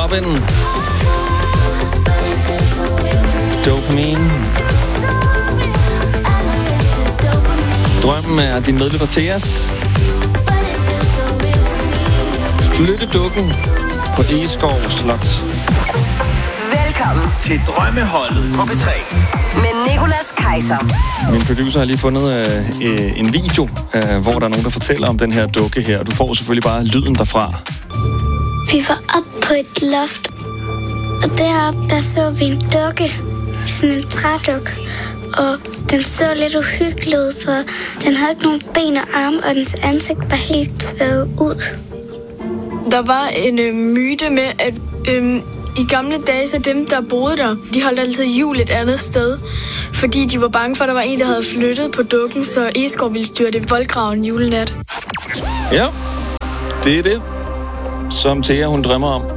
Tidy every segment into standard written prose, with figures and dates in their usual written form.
Robin. Dopamine. Drømmen er din medløber Theas. Flyttedukken på Egeskov Slot. Velkommen til Drømmeholdet på P3 med Nicolas Kaiser. Min producer har lige fundet en video, hvor der er nogen, der fortæller om den her dukke her. Du får selvfølgelig bare lyden derfra. Vi var oppe på et loft, og deroppe der så vi en dukke, sådan en trædukke. Og den så lidt uhyggelig ud, for den havde ikke nogen ben og arme, og dens ansigt var helt tværet ud. Der var en myte med, at i gamle dage, så dem, der boede der, de holdt altid jul et andet sted. Fordi de var bange for, at der var en, der havde flyttet på dukken, så Egeskov ville styrte voldgraven julenat. Ja, det er det, som Thea, hun drømmer om.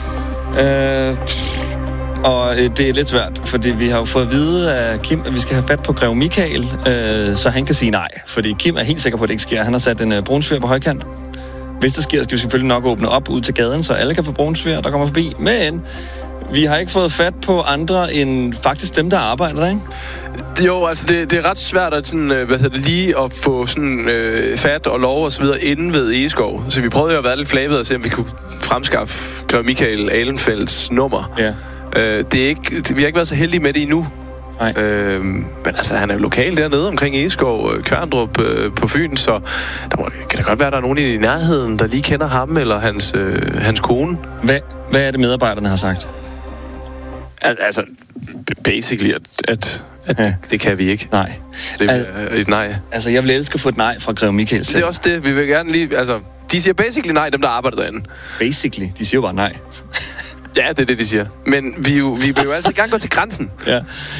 Og det er lidt svært, fordi vi har jo fået at vide af Kim, at vi skal have fat på Grev Michael, så han kan sige nej. Fordi Kim er helt sikker på, at det ikke sker. Han har sat en brunsviger på højkant. Hvis det sker, skal vi selvfølgelig nok åbne op ud til gaden, så alle kan få brunsviger, der kommer forbi. Men vi har ikke fået fat på andre end faktisk dem, der arbejder der, ikke? Jo, altså det er ret svært at sådan, lige at få sådan fat og lov og så videre inden ved Egeskov. Så vi prøvede jo at være lidt flabet og se, om vi kunne fremskaffe Grev Michael Ahlenfeldts nummer. Ja. Vi har ikke været så heldige med det endnu. Men altså, han er jo lokal dernede omkring Egeskov, Kværndrup på Fyn, så kan det godt være, at der er nogen i nærheden, der lige kender ham eller hans kone. Hvad er det, medarbejderne har sagt? Altså, basically, at det kan vi ikke. Nej. Det er et nej. Altså, jeg vil elske at få et nej fra Grev Michael selv. Det er også det, vi vil gerne lige... Altså, de siger basically nej, dem der arbejder derinde. Basically? De siger jo bare nej. Ja, det er det, de siger. Men vi vil jo altid gerne gå til grænsen. Ja.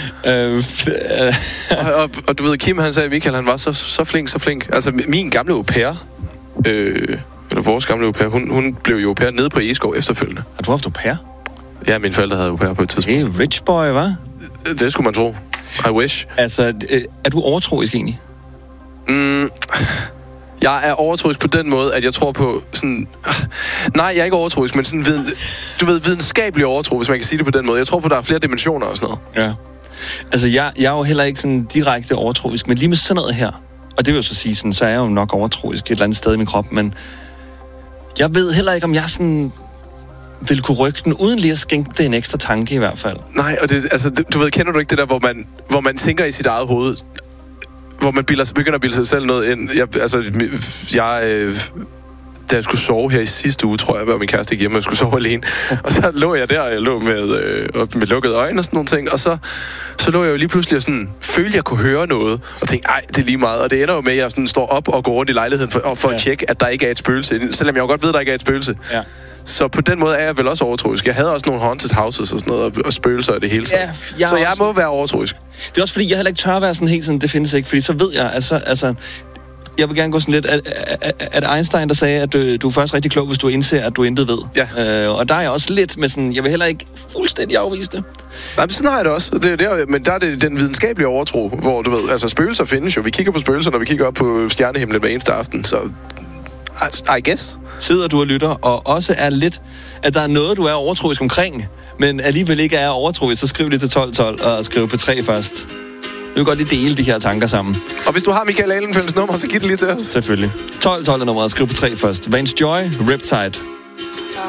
Og du ved, Kim, han sagde, Michael, han var så flink. Altså, min gamle au pair, eller vores gamle au pair, hun blev jo au pair nede på Egeskov efterfølgende. Har du haft au pair? Ja, mine forældre havde au pair på et tidspunkt. Det er rich boy, hva'? Det skulle man tro. I wish. Altså, er du overtroisk egentlig? Jeg er overtroisk på den måde, at jeg tror på sådan... Nej, jeg er ikke overtroisk, men sådan videnskabelig overtro, hvis man kan sige det på den måde. Jeg tror på, at der er flere dimensioner og sådan noget. Ja. Altså, jeg er jo heller ikke sådan direkte overtroisk, men lige med sådan noget her, og det vil jo så sige sådan, så er jeg jo nok overtroisk et eller andet sted i min krop, men jeg ved heller ikke, om jeg sådan vil kunne rykke den, uden lige at skænke det en ekstra tanke i hvert fald. Nej, og det, altså, du ved, kender du ikke det der, hvor man tænker i sit eget hoved, hvor man begynder at bilde sig selv noget ind. Da jeg skulle sove her i sidste uge, tror jeg, var min kæreste ikke hjemme, og jeg skulle sove alene. Og så lå jeg der, og jeg lå med lukkede øjne og sådan nogle ting. Og så lå jeg jo lige pludselig og sådan, følte jeg kunne høre noget, og tænkte, ej, det er lige meget. Og det ender jo med, at jeg sådan står op og går rundt i lejligheden for at tjekke, at der ikke er et spøgelse. Selvom jeg jo godt ved, at der ikke er et spøgelse. Ja. Så på den måde er jeg vel også overtroisk. Jeg havde også nogle haunted houses og sådan noget, og spøgelser og det hele taget. Ja, så jeg må være overtroisk. Det er også fordi, jeg heller ikke tør at være sådan helt sådan, det findes ikke. Fordi så ved jeg, altså jeg vil gerne gå sådan lidt, at Einstein, der sagde, at du er først rigtig klog, hvis du indser, at du intet ved. Ja. Og der er jeg også lidt med sådan, jeg vil heller ikke fuldstændig afvise det. Nej, men sådan har jeg det også. Men der er det den videnskabelige overtro, hvor du ved, altså spøgelser findes jo. Vi kigger på spøgelser, når vi kigger op på stjernehimlen hver eneste aften, så I guess. Sidder du og lytter, og også er lidt, at der er noget, du er overtroisk omkring, men alligevel ikke er overtroisk, så skriv det til 1212 og skriv P3 først. Du kan godt lige dele de her tanker sammen. Og hvis du har Michael Ahlenfeldts nummer, så giv det lige til os. Selvfølgelig. 1212 er nummeret, skriv P3 først. Vance Joy, Riptide.